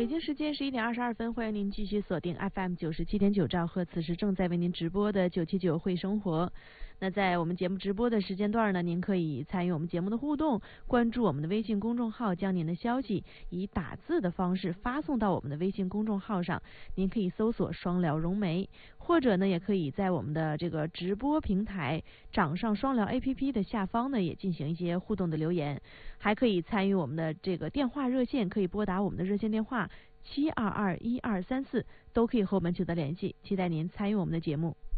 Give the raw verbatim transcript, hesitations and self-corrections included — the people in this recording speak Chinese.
北京时间十一点二十二分，欢迎您继续锁定 F M 九十七点九兆赫，此时正在为您直播的九七九会生活。那在我们节目直播的时间段呢，您可以参与我们节目的互动，关注我们的微信公众号，将您的消息以打字的方式发送到我们的微信公众号上。您可以搜索双聊融媒，或者呢，也可以在我们的这个直播平台掌上双聊 A P P 的下方呢，也进行一些互动的留言。还可以参与我们的这个电话热线，可以拨打我们的热线电话七二二一二三四，都可以和我们取得联系。期待您参与我们的节目。